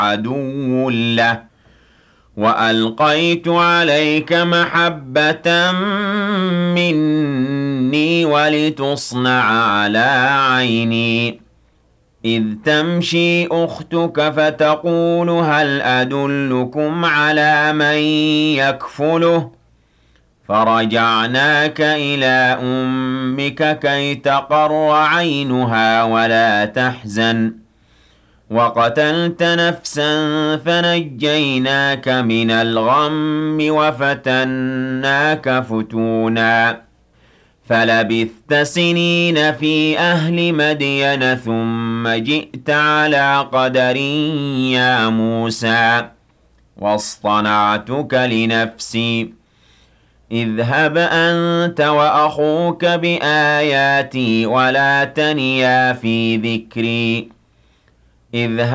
عدو له وألقيت عليك محبة مني ولتصنع على عيني إذ تمشي أختك فتقول هل أدلكم على من يكفله فرجعناك إلى أمك كي تقر عينها ولا تحزن وقتلت نفسا فنجيناك من الغم وفتناك فتونا فلبثت سنين في أهل مدين ثم جئت على قدر يا موسى واصطنعتك لنفسي اذهب أنت وأخوك بآياتي ولا تنيا في ذكري اذهب